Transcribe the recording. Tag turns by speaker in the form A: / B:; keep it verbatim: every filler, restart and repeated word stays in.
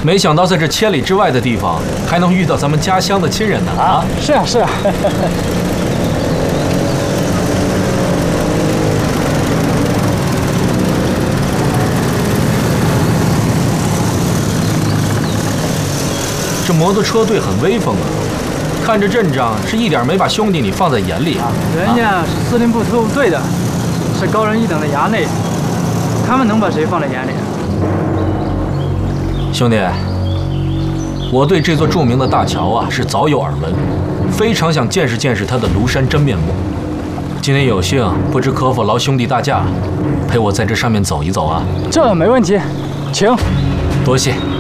A: 没想到在这千里之外的地方，还能遇到咱们家乡的亲人呢！啊，
B: 是啊，是啊。
A: 这摩托车队很威风啊，看着阵仗是一点没把兄弟你放在眼里啊。
B: 人家是司令部特务队的，是高人一等的衙内，他们能把谁放在眼里？
A: 兄弟，我对这座著名的大桥啊是早有耳闻，非常想见识见识它的庐山真面目。今天有幸，不知可否劳兄弟大驾，陪我在这上面走一走啊？
B: 这没问题，请。
A: 多谢。